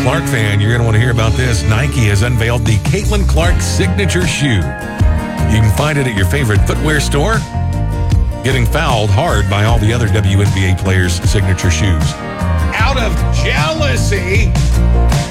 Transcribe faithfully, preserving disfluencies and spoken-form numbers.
Clark fan, you're going to want to hear about this. Nike has unveiled the Caitlin Clark signature shoe. You can find it at your favorite footwear store. Getting fouled hard by all the other W N B A players' signature shoes. Out of jealousy,